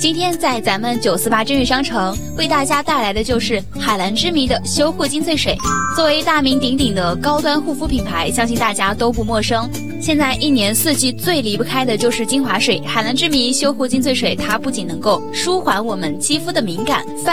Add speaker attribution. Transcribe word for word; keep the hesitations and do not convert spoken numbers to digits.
Speaker 1: 今天在咱们九四八真悦商城为大家带来的就是海蓝之谜的修护精粹水。作为大名鼎鼎的高端护肤品牌，相信大家都不陌生。现在一年四季最离不开的就是精华水，海蓝之谜修护精粹水，它不仅能够舒缓我们肌肤的敏感泛